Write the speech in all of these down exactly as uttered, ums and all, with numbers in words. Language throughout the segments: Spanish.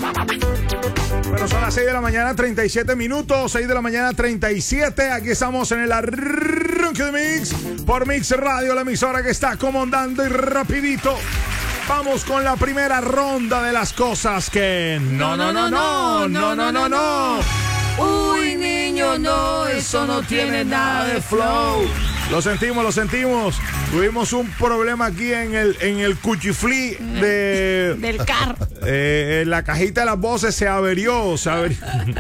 Bueno, son las seis de la mañana, treinta y siete minutos. seis de la mañana, treinta y siete. Aquí estamos en el arranque de Mix por Mix Radio, la emisora que está comandando y rapidito. Vamos con la primera ronda de las cosas que no, no, no, no, no, no, no, no. Uy, niño, no, eso no tiene nada de flow. Lo sentimos, lo sentimos. Tuvimos un problema aquí en el en el cuchiflí de del carro. Eh, la cajita de las voces se averió, se averió.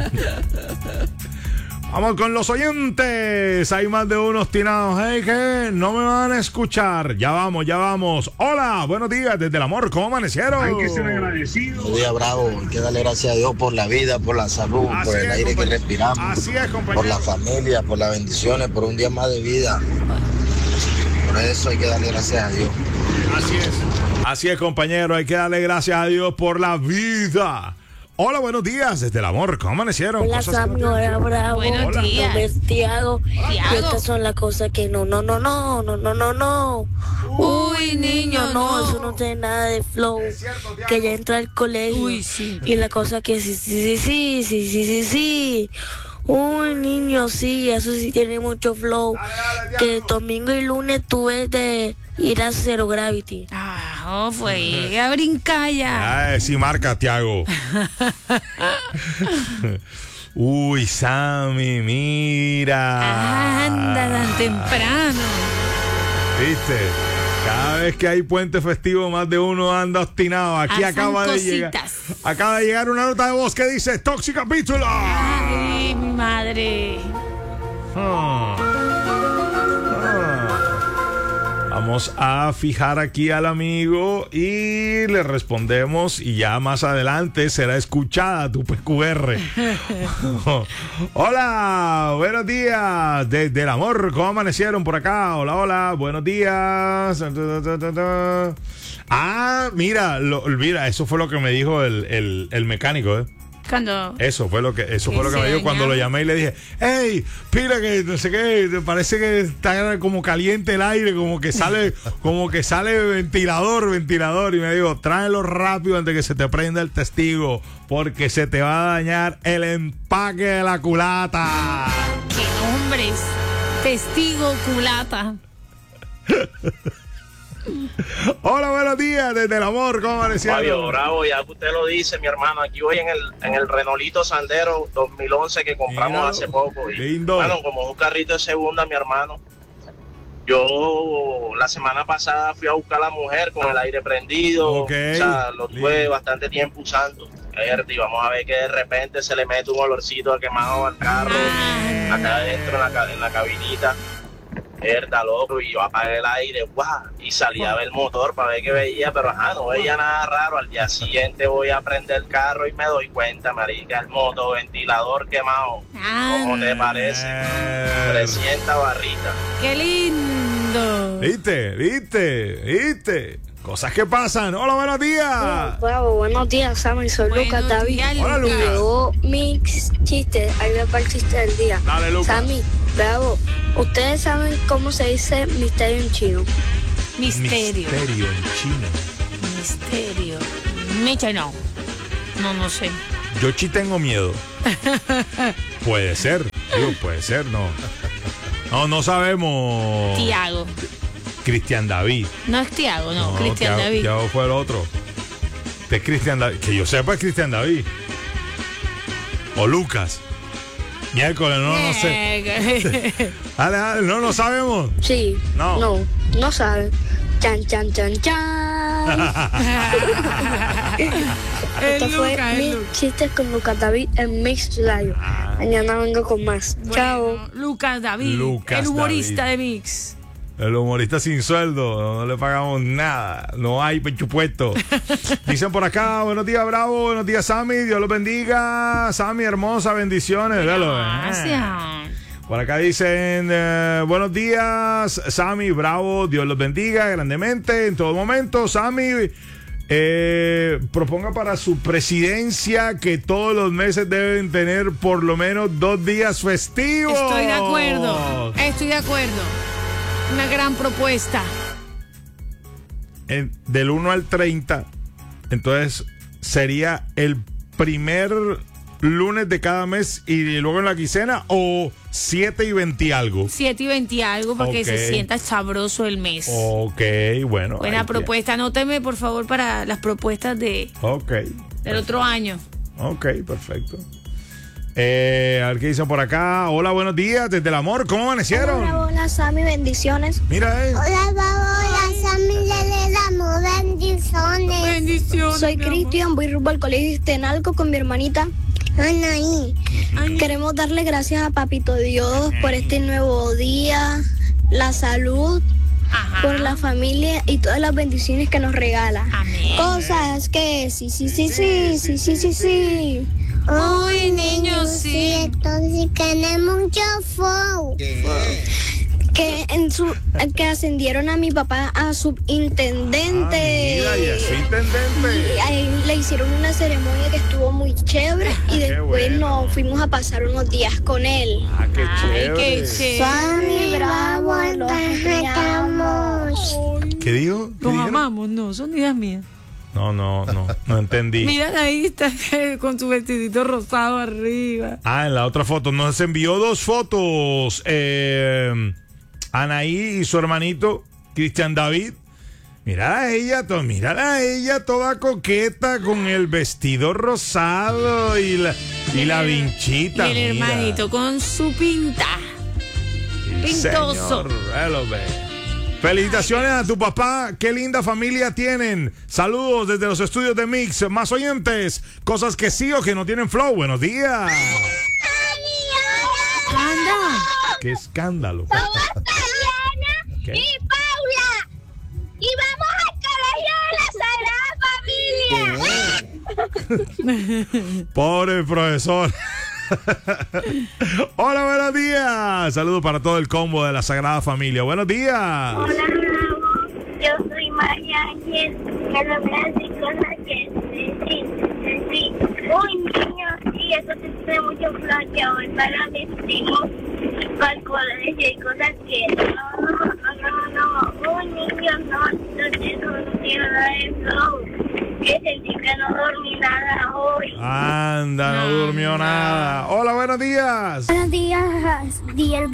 Vamos con los oyentes. Hay más de unos tirados. Hey, que no me van a escuchar. Ya vamos, ya vamos. Hola, buenos días desde el amor. ¿Cómo amanecieron? Hay que ser agradecidos. Buenos días, Bravo. Hay que darle gracias a Dios por la vida, por la salud, Así por el es, aire compañero. que respiramos, Así es, compañero. por la familia, por las bendiciones, por un día más de vida. Por eso hay que darle gracias a Dios. Así es. Así es, compañero. Hay que darle gracias a Dios por la vida. Hola, buenos días desde el amor. ¿Cómo amanecieron? Hola, Cosas Sammy, que no- hola, Bravo. Buenos Hola, días. mi nombre es Tiago. Y Tiago. estas son las cosas que no, no, no, no, no, no, no, no. Uy, niño, no. eso no tiene nada de flow. Que ya entra al colegio. Uy, sí. Y la cosa que sí, sí, sí, sí, sí, sí, sí, sí. Uy, niño, sí, eso sí tiene mucho flow. Que domingo y lunes tuve de ir a Zero Gravity. Ah, oh, fue a brincar ya. Ay, sí, marca, Tiago. Uy, Sammy, mira. Anda tan temprano. ¿Viste? Cada vez que hay puente festivo, más de uno anda obstinado. Aquí Hacen acaba de llegar. cositas. Acaba de llegar una nota de voz que dice Tóxica Capítulo. Ay, mi madre. Ah. Ah. Vamos a fijar aquí al amigo y le respondemos y ya más adelante será escuchada tu P Q R. Hola, buenos días desde el amor, ¿cómo amanecieron por acá? Hola, hola, buenos días. Ah, mira, lo, mira, eso fue lo que me dijo el, el, el mecánico, ¿eh? Cuando. Eso fue lo que eso ¿Que fue lo que se me dijo cuando lo dañaba? llamé y le dije, hey, pila que no sé qué, parece que está como caliente el aire, como que sale, como que sale ventilador, ventilador, y me dijo, tráelo rápido antes que se te prenda el testigo, porque se te va a dañar el empaque de la culata. ¡Qué hombres! Testigo culata. Hola, buenos días desde el amor, ¿cómo Fabio, amanecieron? bravo, ya que usted lo dice, mi hermano, aquí voy en el en el Renolito Sandero dos mil once que compramos Míralo. hace poco. Y, Lindo. bueno, como un carrito de segunda, mi hermano. Yo la semana pasada fui a buscar a la mujer con el aire prendido. Ok. O sea, lo tuve Lindo. bastante tiempo usando. Y vamos a ver que de repente se le mete un olorcito a quemado al carro, Ah. acá adentro en la, ca- en la cabinita. Mierda, loco, y yo apagué el aire, guau, y salí a ver el motor para ver qué veía, pero ajá, no veía nada raro. Al día siguiente voy a prender el carro y me doy cuenta, marica, el motoventilador quemado. ¿Cómo te parece? Eh, trescientas barritas. ¡Qué lindo! ¿Viste? ¿Viste? ¿Viste? Cosas que pasan. Hola, buenos días. Bravo, buenos días, Sammy, soy Buenos Lucas David. días, Hola, Y Lucas. llegó mi chiste, ahí va para el chiste del día. Dale, Lucas. Sammy, bravo, ¿ustedes saben cómo se dice misterio en chino? Misterio. Misterio en China. Misterio. Micha, no. No, no sé. Yo sí tengo miedo. Puede ser. Digo, puede ser, no. No, no sabemos. Tiago. Cristian David. No es Tiago, no. No, Cristian Tiago- David. Tiago fue el otro. Este es Cristian David. Que yo sepa es Cristian David. O Lucas. Miércoles, no, no sé. Eh, Dale, dale, no, no sabemos. Sí, No. no, no saben. Chan, chan, chan, chan. Esto El fue Lucas, el mi Lucas. chiste con Lucas David en Mix Radio. Mañana vengo con más. Chao. Bueno, Lucas David. Lucas el humorista David. de Mix. El humorista sin sueldo, no le pagamos nada, no hay presupuesto. Dicen por acá, buenos días, Bravo, buenos días, Sammy, Dios los bendiga. Sammy, hermosa, bendiciones. Véalo, eh. Gracias. Por acá dicen, eh, buenos días, Sammy, Bravo, Dios los bendiga grandemente en todo momento. Sammy, eh, proponga para su presidencia que todos los meses deben tener por lo menos dos días festivos. Estoy de acuerdo. Estoy de acuerdo. Una gran propuesta. En- del uno al treinta, entonces sería el primer lunes de cada mes y luego en la quincena, o siete y veinte algo? siete y veinte algo para Ok. que se sienta sabroso el mes. Ok, bueno. Buena hay que- propuesta. Anóteme, por favor, para las propuestas de, Ok. del otro año. Ok, perfecto. Eh, a ver qué dicen por acá. Hola, buenos días. Desde el amor, ¿cómo amanecieron? Hola, hola, Sammy, bendiciones. Mira, eh. Hola, hola, Sammy, le damos bendiciones. Bendiciones. Soy Cristian, voy rumbo al colegio Istenalco con mi hermanita Anaí. Queremos darle gracias a Papito Dios por este nuevo día, la salud, Ajá. por la familia y todas las bendiciones que nos regala. Amén. Cosas que sí, sí, sí, sí, sí, sí, sí, sí. Uy, niños, sí. Entonces tenemos mucho flow. Que en su que ascendieron a mi papá a subintendente. Ah, mira, y así, intendente. Y ahí le hicieron una ceremonia que estuvo muy chévere y Qué después bueno. nos fuimos a pasar unos días con él. Ah, qué Ay, chévere. qué chévere. Sammy, bravo, los amamos. ¿Qué dijo? ¿Qué Los dijeron? amamos, no, son ideas mías. No, no, no, no entendí. Mira, ahí está con su vestidito rosado arriba. Ah, en la otra foto. Nos envió dos fotos. Eh, Anaí y su hermanito, Cristian David. Mira a ella, to- mira a ella toda coqueta con el vestido rosado y la, y la vinchita. Y el mira. hermanito con su pinta. Sí, pintoso. señor, ahí lo ve. Felicitaciones a tu papá, qué linda familia tienen. Saludos desde los estudios de Mix. Más oyentes, cosas que sí o que no tienen flow. Buenos días. Anda. Qué escándalo. ¿Qué? Y Paula. Y vamos al colegio de la Sagrada Familia. Pobre profesor. Hola, buenos días. Saludos para todo el combo de la Sagrada Familia. Buenos días. Hola, yo soy María Ángel. Que no me hace cosas que sí, sí, sí. Uy, niño, sí, eso te tiene mucho flow. Que hoy para mis primos para el colegio y cosas que no, no, no, no. Uy, niño, no, no, eso no tiene nada de flow. Que sentí que no dormí nada hoy. Anda, no durmió nada. Hola, buenos días. Buenos días, Diel